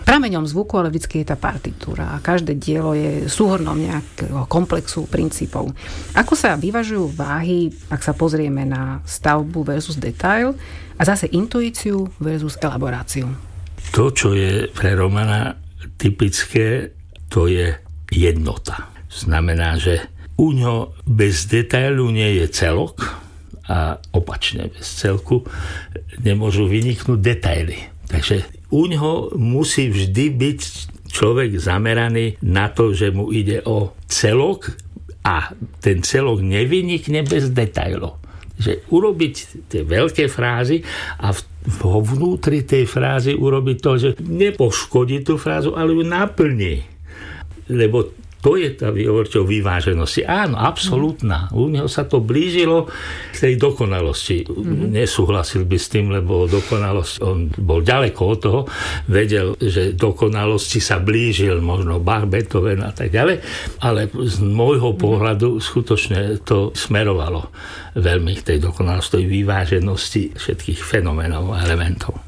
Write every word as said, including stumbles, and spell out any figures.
prameňom zvuku, ale vždy je tá partitúra a každé dielo je súhrnom nejakého komplexu princípov. Ako sa vyvažujú váhy, ak sa pozrieme na stavbu versus detail a zase intuíciu versus elaboráciu? To, čo je pre Romana typické, to je jednota. Znamená, že u ňo bez detailu nie je celok a opačne bez celku nemôžu vyniknúť detaily. Takže u ňoho musí vždy byť človek zameraný na to, že mu ide o celok a ten celok nevynikne bez detailov. Že urobiť tie veľké frázy a vo vnútri tej frázy urobiť to, že nepoškodí tú frázu, ale ju naplní. Lebo to je tá hovorčou vyváženosti. Áno, absolútna. U neho sa to blížilo k tej dokonalosti. Mm-hmm. Nesúhlasil by s tým, lebo dokonalosť, on bol ďaleko od toho, vedel, že dokonalosti sa blížil možno Bach, Beethoven a tak ďalej, ale z môjho pohľadu skutočne to smerovalo veľmi k tej dokonalosti, tej vyváženosti všetkých fenoménov a elementov.